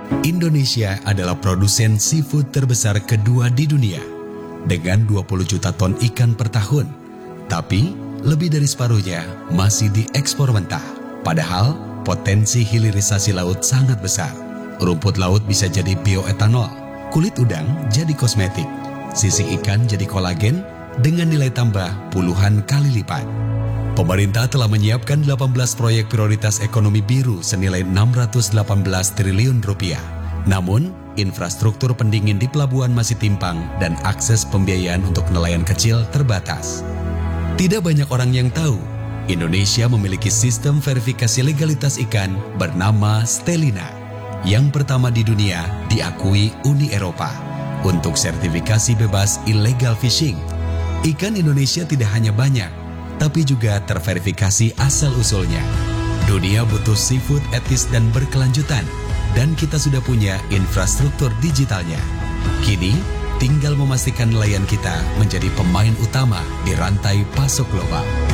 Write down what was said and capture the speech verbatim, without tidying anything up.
Indonesia adalah produsen seafood terbesar kedua di dunia dengan dua puluh juta ton ikan per tahun. Tapi lebih dari separuhnya masih diekspor mentah. Padahal potensi hilirisasi laut sangat besar. Rumput laut bisa jadi bioetanol, kulit udang jadi kosmetik, sisik ikan jadi kolagen dengan nilai tambah puluhan kali lipat. Pemerintah telah menyiapkan delapan belas proyek prioritas ekonomi biru senilai enam ratus delapan belas triliun rupiah. Namun, infrastruktur pendingin di pelabuhan masih timpang dan akses pembiayaan untuk nelayan kecil terbatas. Tidak banyak orang yang tahu, Indonesia memiliki sistem verifikasi legalitas ikan bernama Stellina, yang pertama di dunia diakui Uni Eropa untuk sertifikasi bebas illegal fishing. Ikan Indonesia tidak hanya banyak, tapi juga terverifikasi asal-usulnya. Dunia butuh seafood etis dan berkelanjutan, dan kita sudah punya infrastruktur digitalnya. Kini, tinggal memastikan nelayan kita menjadi pemain utama di rantai pasok global.